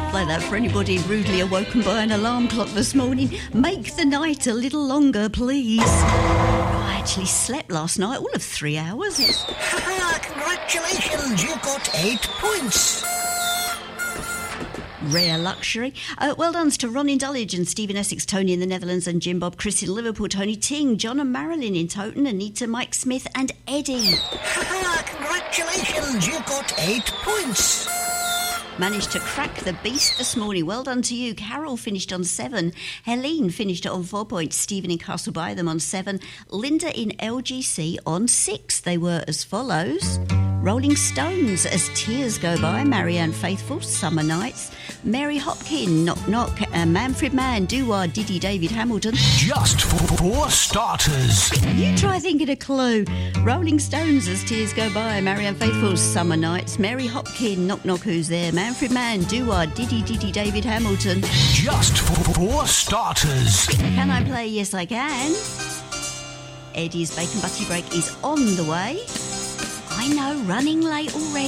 Play that for anybody rudely awoken by an alarm clock this morning. Make the night a little longer, please. I actually slept last night, all of 3 hours. Congratulations, you got 8 points. Rare luxury. Well done to Ron in Dulwich and Stephen Essex, Tony in the Netherlands and Jim Bob, Chris in Liverpool, Tony Ting, John and Marilyn in Toton, Anita, Mike Smith and Eddie. Congratulations, you got 8 points. Managed to crack the beast this morning. Well done to you. Carol finished on 7. Helene finished on 4 points. Stephen in Castle Bytham on 7. Linda in LGC on 6. They were as follows. Rolling Stones, As Tears Go By, Marianne Faithfull, Summer Nights, Mary Hopkin, Knock Knock, Manfred Mann, Doo-Wah, Diddy, David Hamilton. Just for starters. You try thinking a clue. Rolling Stones, As Tears Go By, Marianne Faithfull, Summer Nights, Mary Hopkin, Knock Knock, Who's There, Manfred Mann, Doo-Wah, Diddy, David Hamilton. Just for starters. Can I play Yes I Can? Eddie's Bacon Butty Break is on the way. I know, running late already.